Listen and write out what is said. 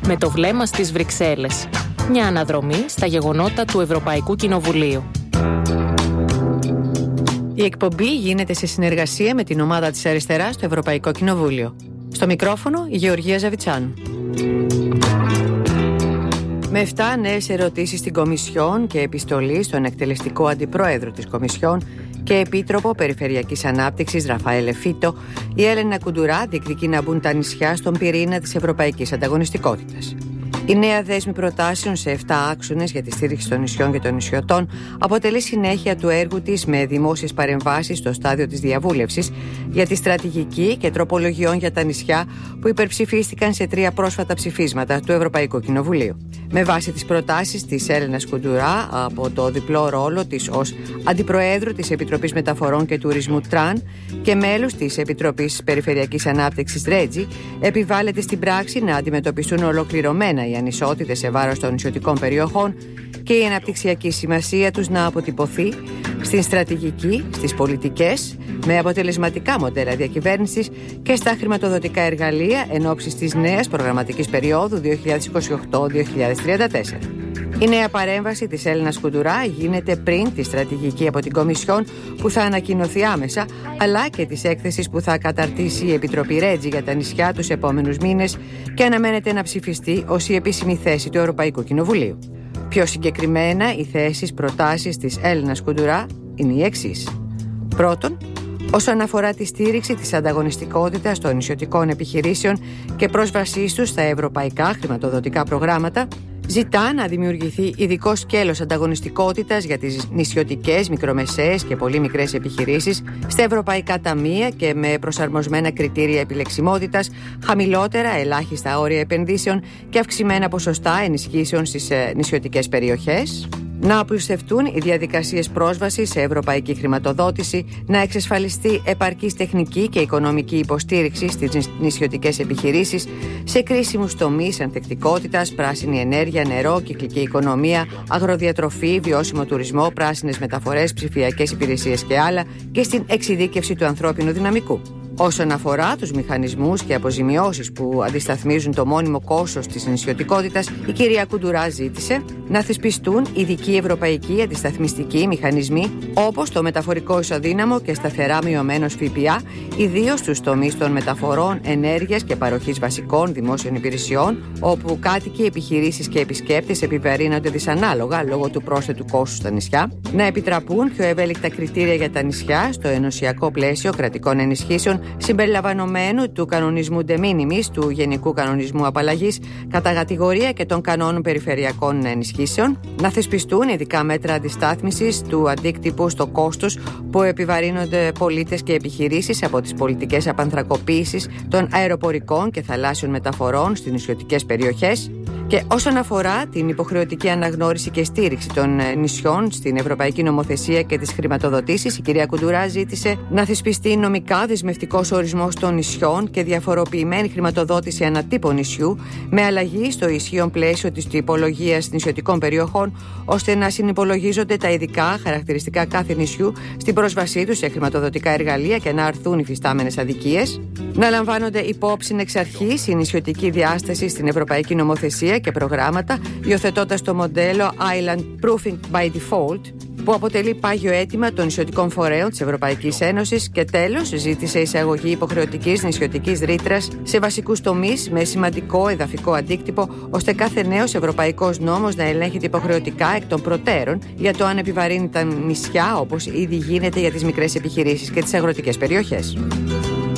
με το βλέμμα στις Βρυξέλλες. Μια αναδρομή στα γεγονότα του Ευρωπαϊκού Κοινοβουλίου. Η εκπομπή γίνεται σε συνεργασία με την ομάδα της Αριστεράς στο Ευρωπαϊκό Κοινοβούλιο. Στο μικρόφωνο η Γεωργία Ζαβιτσάνου. Με 7 νέες ερωτήσεις στην Κομισιόν και επιστολή στον εκτελεστικό αντιπρόεδρο της Κομισιόν και επίτροπο Περιφερειακής Ανάπτυξης Ραφαέλ Φίτο, η Έλενα Κουντουρά διεκδικεί να μπουν τα νησιά στον πυρήνα της ευρωπαϊκής ανταγωνιστικότητας. Η νέα δέσμη προτάσεων σε 7 άξονες για τη στήριξη των νησιών και των νησιωτών αποτελεί συνέχεια του έργου της με δημόσιες παρεμβάσεις στο στάδιο της διαβούλευσης για τη στρατηγική και τροπολογιών για τα νησιά που υπερψηφίστηκαν σε 3 πρόσφατα ψηφίσματα του Ευρωπαϊκού Κοινοβουλίου. Με βάση τις προτάσεις της Έλενας Κουντουρά από το διπλό ρόλο της ως Αντιπροέδρου της Επιτροπής Μεταφορών και Τουρισμού Τραν και μέλους της Επιτροπής Περιφερειακής Ανάπτυξης Ρέτζι, επιβάλλεται στην πράξη να αντιμετωπιστούν ολοκληρωμένα οι ανισότητες σε βάρος των νησιωτικών περιοχών και η αναπτυξιακή σημασία τους να αποτυπωθεί στην στρατηγική, στις πολιτικές, με αποτελεσματικά μοντέλα διακυβέρνησης και στα χρηματοδοτικά εργαλεία εν ώψη της νέας προγραμματικής περίοδου 2028-2034. Η νέα παρέμβαση της Έλενας Κουντουρά γίνεται πριν τη στρατηγική από την Κομισιόν που θα ανακοινωθεί άμεσα, αλλά και της έκθεσης που θα καταρτήσει η Επιτροπή Ρέτζι για τα νησιά τους επόμενους μήνες και αναμένεται να ψηφιστεί ως η επίσημη θέση του Ευρωπαϊκού Κοινοβουλίου. Πιο συγκεκριμένα, οι θέσεις προτάσεις της Έλενας Κουντουρά είναι οι εξής. Πρώτον, όσον αφορά τη στήριξη της ανταγωνιστικότητας των νησιωτικών επιχειρήσεων και πρόσβασής τους στα ευρωπαϊκά χρηματοδοτικά προγράμματα, ζητά να δημιουργηθεί ειδικό σκέλος ανταγωνιστικότητας για τις νησιωτικές, μικρομεσαίες και πολύ μικρές επιχειρήσεις στα ευρωπαϊκά ταμεία και με προσαρμοσμένα κριτήρια επιλεξιμότητας, χαμηλότερα ελάχιστα όρια επενδύσεων και αυξημένα ποσοστά ενισχύσεων στις νησιωτικές περιοχές. Να απλουστευτούν οι διαδικασίες πρόσβασης σε ευρωπαϊκή χρηματοδότηση, να εξασφαλιστεί επαρκής τεχνική και οικονομική υποστήριξη στις νησιωτικές επιχειρήσεις σε κρίσιμους τομείς ανθεκτικότητας, πράσινη ενέργεια, νερό, κυκλική οικονομία, αγροδιατροφή, βιώσιμο τουρισμό, πράσινες μεταφορές, ψηφιακές υπηρεσίες και άλλα και στην εξειδίκευση του ανθρώπινου δυναμικού. Όσον αφορά τους μηχανισμούς και αποζημιώσεις που αντισταθμίζουν το μόνιμο κόστος της νησιωτικότητας, η κυρία Κουντουρά ζήτησε να θεσπιστούν ειδικοί ευρωπαϊκοί αντισταθμιστικοί μηχανισμοί όπως το μεταφορικό ισοδύναμο και σταθερά μειωμένος ΦΠΑ, ιδίως στους τομείς των μεταφορών, ενέργειας και παροχής βασικών δημόσιων υπηρεσιών, όπου κάτοικοι, επιχειρήσεις και επισκέπτες επιβαρύνονται δυσανάλογα λόγω του πρόσθετου κόστους στα νησιά, να επιτραπούν πιο ευέλικτα κριτήρια για τα νησιά στο ενωσιακό πλαίσιο κρατικών ενισχύσεων συμπεριλαμβανομένου του κανονισμού de minimis, του Γενικού Κανονισμού Απαλλαγής κατά κατηγορία και των κανόνων περιφερειακών ενισχύσεων, να θεσπιστούν ειδικά μέτρα αντιστάθμισης του αντίκτυπου στο κόστος που επιβαρύνονται πολίτες και επιχειρήσεις από τις πολιτικές απανθρακοποίησης των αεροπορικών και θαλάσσιων μεταφορών στις νησιωτικές περιοχές. Και όσον αφορά την υποχρεωτική αναγνώριση και στήριξη των νησιών στην Ευρωπαϊκή Νομοθεσία και τις χρηματοδοτήσεις, η κυρία Κουντουρά ζήτησε να θεσπιστεί νομικά δεσμευτικός ορισμός των νησιών και διαφοροποιημένη χρηματοδότηση ανατύπων νησιού, με αλλαγή στο ισχύον πλαίσιο της τυπολογίας νησιωτικών περιοχών, ώστε να συνυπολογίζονται τα ειδικά χαρακτηριστικά κάθε νησιού στην πρόσβασή του σε χρηματοδοτικά εργαλεία και να αρθούν οι φυστάμενες αδικίες. Να λαμβάνονται υπόψη εξ αρχής η νησιωτική διάσταση στην Ευρωπαϊκή Νομοθεσία και προγράμματα, υιοθετώντας το μοντέλο Island Proofing by Default, που αποτελεί πάγιο αίτημα των νησιωτικών φορέων της Ευρωπαϊκής Ένωσης. Και τέλος, ζήτησε εισαγωγή υποχρεωτικής νησιωτικής ρήτρας σε βασικούς τομείς με σημαντικό εδαφικό αντίκτυπο, ώστε κάθε νέος ευρωπαϊκός νόμος να ελέγχεται υποχρεωτικά εκ των προτέρων για το αν επιβαρύνει τα νησιά, όπως ήδη γίνεται για τις μικρές επιχειρήσεις και τις αγροτικές περιοχές.